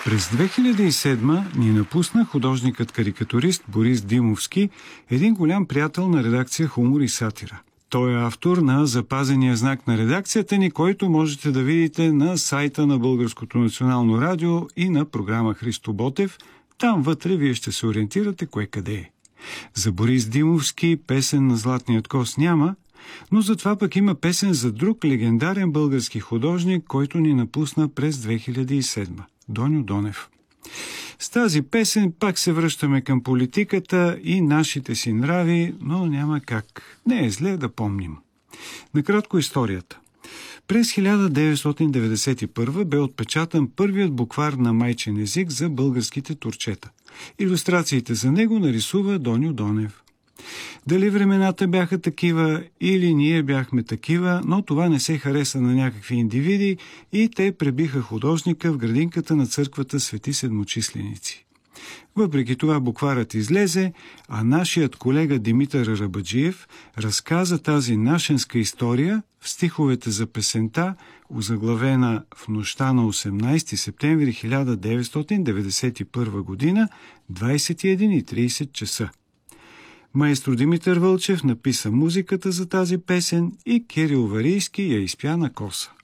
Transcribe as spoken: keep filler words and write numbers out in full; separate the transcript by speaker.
Speaker 1: През две хиляди и седма ни напусна художникът-карикатурист Борис Димовски, един голям приятел на редакция Хумор и сатира. Той е автор на запазения знак на редакцията ни, който можете да видите на сайта на Българското национално радио и на програма Христо Ботев. Там вътре вие ще се ориентирате кое къде е. За Борис Димовски песен на Златният коз няма, но затова пък има песен за друг легендарен български художник, който ни напусна през две хиляди и седма – Доньо Донев. С тази песен пак се връщаме към политиката и нашите си нрави, но няма как. Не е зле да помним. Накратко историята. През хиляда деветстотин деветдесет и първа бе отпечатан първият буквар на майчин език за българските турчета. Илюстрациите за него нарисува Доньо Донев. Дали времената бяха такива или ние бяхме такива, но това не се хареса на някакви индивиди и те пребиха художника в градинката на църквата Свети Седмочисленици. Въпреки това букварът излезе, а нашият колега Димитър Арабаджиев разказа тази нашенска история в стиховете за песента, озаглавена в нощта на осемнайсети септември хиляда деветстотин деветдесет и първа година, двайсет и една и трийсет часа. Маестро Димитър Вълчев написа музиката за тази песен и Кирил Варийски я изпя на коса.